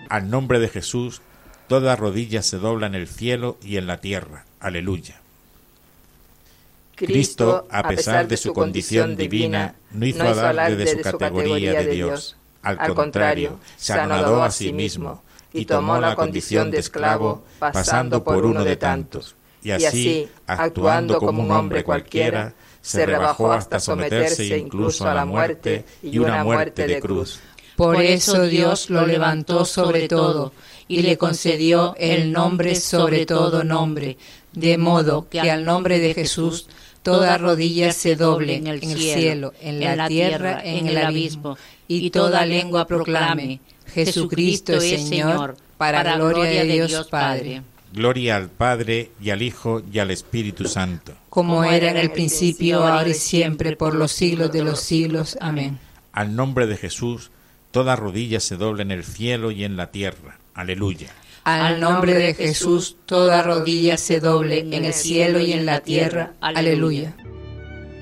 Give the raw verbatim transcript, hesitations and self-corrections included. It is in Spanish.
Al nombre de Jesús, toda rodilla se dobla en el cielo y en la tierra. Aleluya. Cristo, a pesar de su condición divina, no hizo alarde de su categoría de Dios. Al contrario, se anonadó a sí mismo y tomó la condición de esclavo, pasando por uno de tantos. Y así, actuando como un hombre cualquiera, se rebajó hasta someterse incluso a la muerte y una muerte de cruz. Por eso Dios lo levantó sobre todo y le concedió el nombre sobre todo nombre, de modo que al nombre de Jesús toda rodilla se doble en el cielo, en la tierra, en el abismo, y toda lengua proclame: Jesucristo es Señor, para gloria de Dios Padre. Gloria al Padre, y al Hijo, y al Espíritu Santo. Como era en el principio, ahora y siempre, por los siglos de los siglos. Amén. Al nombre de Jesús, toda rodilla se dobla en el cielo y en la tierra. Aleluya. Al nombre de Jesús, toda rodilla se doble en el cielo y en la tierra. Aleluya.